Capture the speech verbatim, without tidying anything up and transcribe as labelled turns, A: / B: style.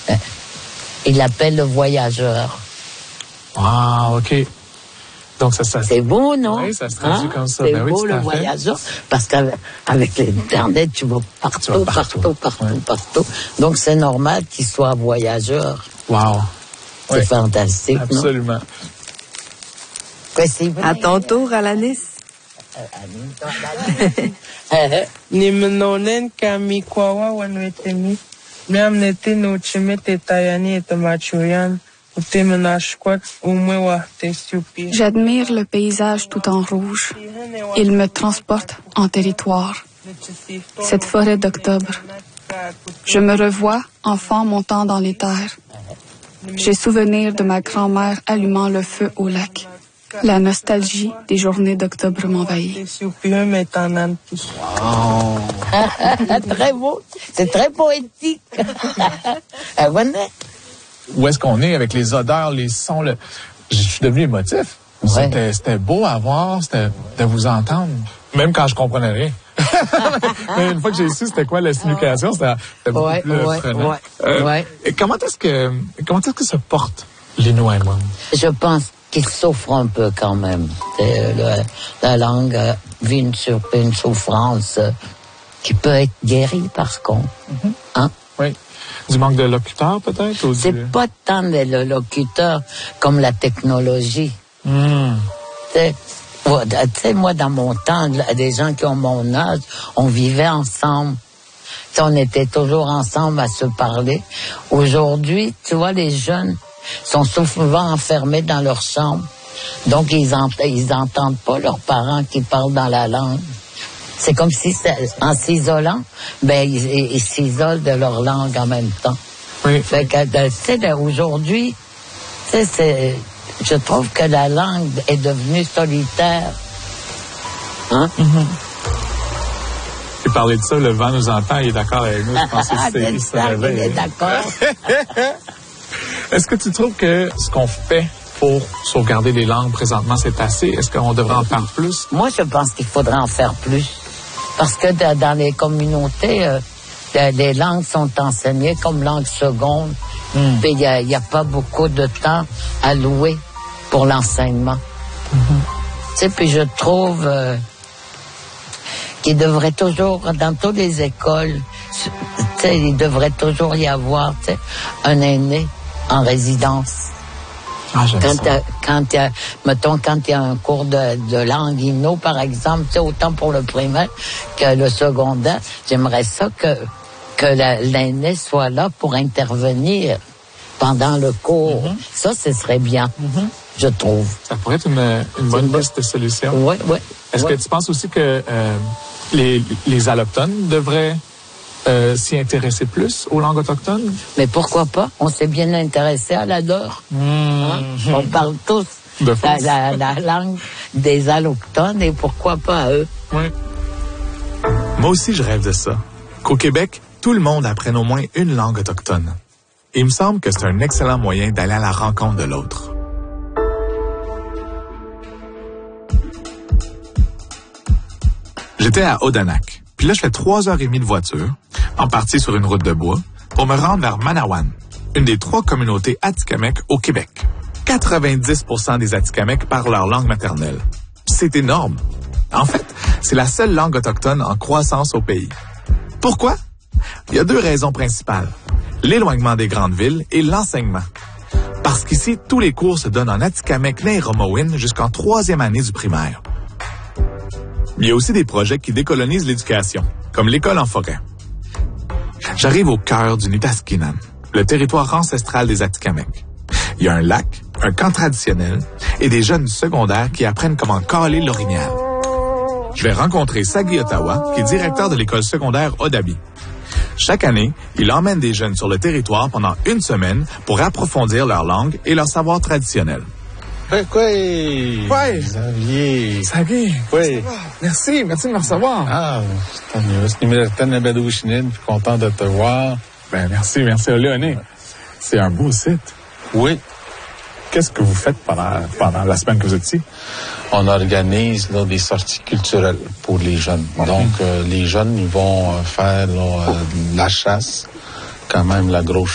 A: Il l'appelle le voyageur.
B: Ah, OK. Donc, ça, ça
A: c'est beau, non?
B: Oui, ça se traduit hein? comme ça.
A: C'est
B: ben
A: beau,
B: oui,
A: le voyageur, parce qu'avec l'Internet, tu vas partout, tu vas partout, partout, partout, ouais. partout. Donc, c'est normal qu'il soit voyageur.
B: Wow.
A: C'est oui. fantastique,
B: absolument.
A: Non?
C: À ton tour, Alanis.
D: Nimnonen kamikwawa wanwetemi. Miam nete no chimete tayani et machuyan.
E: J'admire le paysage tout en rouge. Il me transporte en territoire. Cette forêt d'octobre. Je me revois, enfant montant dans les terres. J'ai souvenir de ma grand-mère allumant le feu au lac. La nostalgie des journées d'octobre m'envahit.
A: Wow. Très beau. C'est très poétique.
B: Où est-ce qu'on est avec les odeurs, les sons, le... je suis devenu émotif. Ouais. C'était, c'était beau à voir, c'était de vous entendre. Même quand je comprenais rien. Mais une fois que j'ai su c'était quoi la signification, c'était, c'était beaucoup
A: ouais,
B: plus
A: ouais,
B: prenant.
A: Ouais,
B: euh,
A: ouais.
B: Et comment est-ce que comment est-ce que se porte l'inouï-ouïghuin?
A: Je pense qu'il souffre un peu quand même. Le, la langue vit une, sur, une souffrance qui peut être guérie par contre. Mm-hmm. Hein?
B: Oui. Du manque de locuteurs, peut-être? Ou
A: c'est
B: du...
A: pas tant de locuteurs comme la technologie.
B: Mm.
A: Tu sais, moi, dans mon temps, des gens qui ont mon âge, on vivait ensemble. T'sais, on était toujours ensemble à se parler. Aujourd'hui, tu vois, les jeunes sont souvent enfermés dans leur chambre. Donc, ils n'entendent pas leurs parents qui parlent dans la langue. C'est comme si, en s'isolant, ben ils, ils s'isolent de leur langue en même temps.
B: Oui.
A: Fait que, tu sais, aujourd'hui, tu sais, c'est, je trouve que la langue est devenue solitaire. Hein?
B: Mm-hmm. Et parler de ça, le vent nous entend, il est d'accord avec nous. Je pense que c'est, il se réveille.
A: Il est d'accord.
B: Est-ce que tu trouves que ce qu'on fait pour sauvegarder les langues présentement, c'est assez? Est-ce qu'on devrait en faire plus?
A: Moi, je pense qu'il faudrait en faire plus. Parce que de, dans les communautés, euh, de, les langues sont enseignées comme langue seconde. Mm. Puis il n'y a, y a pas beaucoup de temps alloué pour l'enseignement. Mm-hmm. Tu sais, puis je trouve euh, qu'il devrait toujours, dans toutes les écoles, tu sais, il devrait toujours y avoir, tu sais, un aîné en résidence.
B: Ah,
A: quand il quand y a, mettons, quand il y a un cours de, de langue inno, par exemple, tu sais, autant pour le primaire que le secondaire, j'aimerais ça que, que la, l'aîné soit là pour intervenir pendant le cours. Mm-hmm. Ça, ce serait bien, mm-hmm. je trouve.
B: Ça pourrait être une, une bonne liste de solutions.
A: Oui, oui.
B: Est-ce
A: ouais.
B: que tu penses aussi que euh, les, les allochtones devraient Euh, s'y intéresser plus aux langues autochtones?
A: Mais pourquoi pas? On s'est bien intéressé à la leur. Mmh. Hein? On parle tous
B: de
A: la, la, la langue des allochtones et pourquoi pas à eux?
B: Oui.
F: Moi aussi, je rêve de ça. Qu'au Québec, tout le monde apprenne au moins une langue autochtone. Et il me semble que c'est un excellent moyen d'aller à la rencontre de l'autre. J'étais à Odanak. Puis là, je fais trois heures et demie de voiture, en partie sur une route de bois, pour me rendre vers Manawan, une des trois communautés Atikamekw au Québec. quatre-vingt-dix pour cent des Atikamekw parlent leur langue maternelle. C'est énorme. En fait, c'est la seule langue autochtone en croissance au pays. Pourquoi? Il y a deux raisons principales. L'éloignement des grandes villes et l'enseignement. Parce qu'ici, tous les cours se donnent en Atikamekw Nez-Romowin jusqu'en troisième année du primaire. Il y a aussi des projets qui décolonisent l'éducation, comme l'école en forêt. J'arrive au cœur du Nitaskinan, le territoire ancestral des Atikamekw. Il y a un lac, un camp traditionnel et des jeunes du secondaire qui apprennent comment caler l'orignal. Je vais rencontrer Sagi Ottawa, qui est directeur de l'école secondaire Odabi. Chaque année, il emmène des jeunes sur le territoire pendant une semaine pour approfondir leur langue et leur savoir traditionnel.
G: Oui,
B: oui.
G: Xavier.
B: Xavier.
G: Oui.
B: Merci, merci de me recevoir.
G: Ah, tant mieux. C'est numéro Tanabadouchinine, puis content de te voir.
B: Ben, merci, merci, Léoné. C'est un beau site.
G: Oui.
B: Qu'est-ce que vous faites pendant, pendant la semaine que vous êtes ici?
G: On organise là, des sorties culturelles pour les jeunes. Mm-hmm. Donc, euh, les jeunes, ils vont euh, faire là, euh, la chasse, quand même la grosse